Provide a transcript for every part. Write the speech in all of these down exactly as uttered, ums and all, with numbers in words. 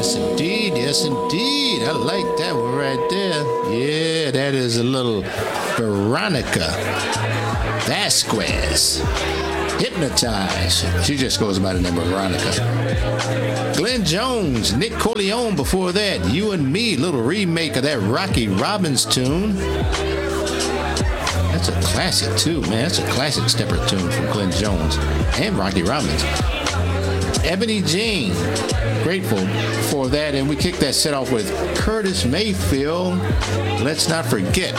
Yes, indeed. Yes, indeed. I like that one right there. Yeah, that is a little Veronica Vasquez. Hypnotize. She just goes by the name of Veronica. Glenn Jones, Nick Corleone before that. You and Me, little remake of that Rocky Robbins tune. That's a classic too, man. That's a classic stepper tune from Glenn Jones and Rocky Robbins. Ebony Jean, grateful for that. And we kicked that set off with Curtis Mayfield. Let's not forget.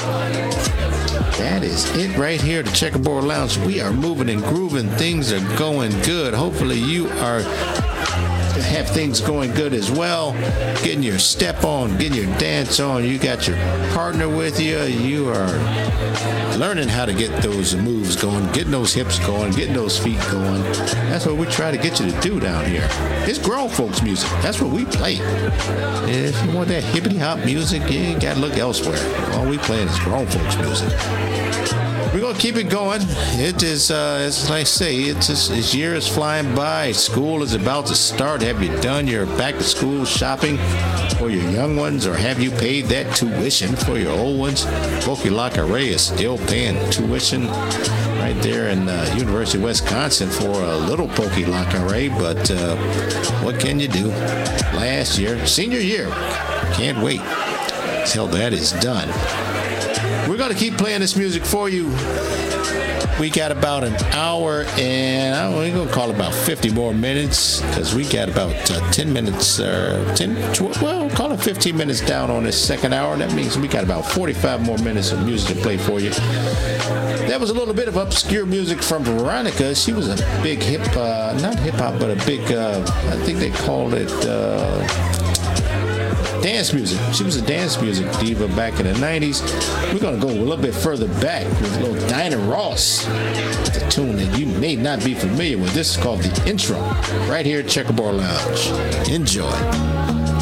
That is it right here at the Checkerboard Lounge. We are moving and grooving. Things are going good. Hopefully you are have things going good as well. Getting your step on, getting your dance on. You got your partner with you. You are learning how to get those moves going, getting those hips going, getting those feet going. That's what we try to get you to do down here. It's grown folks music. That's what we play. If you want that hippity hop music, you ain't got to look elsewhere. All we play is grown folks music. We're going to keep it going. It is, uh, as I say, it's just, this year is flying by. School is about to start. Have you done your back-to-school shopping for your young ones, or have you paid that tuition for your old ones? Poky Lock Array is still paying tuition right there in uh, University of Wisconsin for a little Poky Lock Array, but uh, what can you do? Last year, senior year, can't wait till that is done. We're going to keep playing this music for you. We got about an hour and we're going to call it about fifty more minutes, because we got about uh, ten minutes, uh, ten, twelve, well, call it fifteen minutes down on this second hour. That means we got about forty-five more minutes of music to play for you. That was a little bit of obscure music from Veronica. She was a big hip, uh, not hip hop, but a big, uh, I think they called it, uh, dance music. She was a dance music diva back in the nineties. We're going to go a little bit further back with a little Dinah Ross. The tune that you may not be familiar with. This is called The Intro, right here at Checkerboard Lounge. Enjoy.